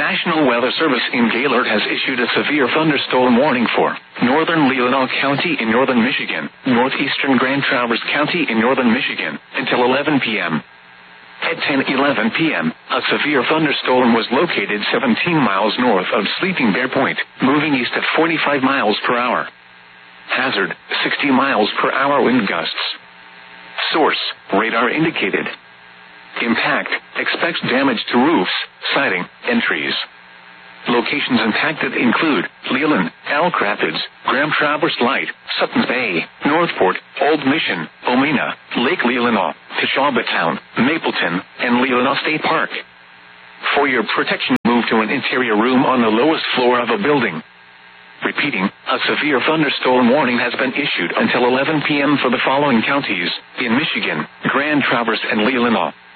National Weather Service in Gaylord has issued a severe thunderstorm warning for northern Leelanau County in northern Michigan, northeastern Grand Traverse County in northern Michigan, until 11 p.m. At 10:11 p.m., a severe thunderstorm was located 17 miles north of Sleeping Bear Point, moving east at 45 miles per hour. Hazard, 60 miles per hour wind gusts. Source, radar indicated. Impact, expects damage to roofs, siding, and trees. Locations impacted include Leland, Elk Rapids, Grand Traverse Light, Suttons Bay, Northport, Old Mission, Omena, Lake Leelanau, Teshaba Town, Mapleton, and Leelanau State Park. For your protection, move to an interior room on the lowest floor of a building. Repeating, a severe thunderstorm warning has been issued until 11 p.m. for the following counties in Michigan, Grand Traverse and Leelanau.